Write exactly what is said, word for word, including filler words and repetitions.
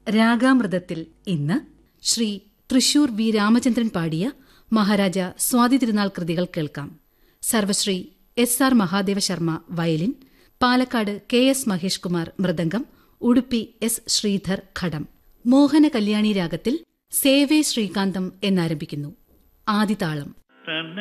രാഗാമൃതത്തിൽ ഇന്ന് ശ്രീ തൃശൂർ വി രാമചന്ദ്രൻ പാടിയ മഹാരാജ സ്വാതി തിരുനാൾ കൃതികൾ കേൾക്കാം. സർവശ്രീ S R Mahadeva Sharma violin, Palakkad K S Mahesh Kumar mridangam, Udupi S Sridhar ഘടം. മോഹന കല്യാണി രാഗത്തിൽ സേവേ ശ്രീകാന്തം എന്നാരംഭിക്കുന്നു. ആദിതാളം.